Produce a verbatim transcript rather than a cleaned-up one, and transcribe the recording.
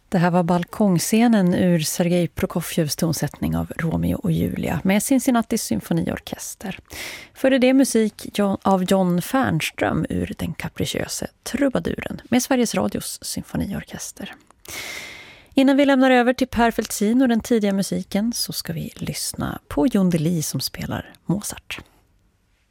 Det här var balkongscenen ur Sergej Prokofjevs tonsättning av Romeo och Julia med Cincinnati symfoniorkester. Före det musik av John Fernström ur Den kapriciöse trubaduren med Sveriges Radios symfoniorkester. Innan vi lämnar över till Per Feltzin och den tidiga musiken så ska vi lyssna på Jon Deli som spelar Mozart.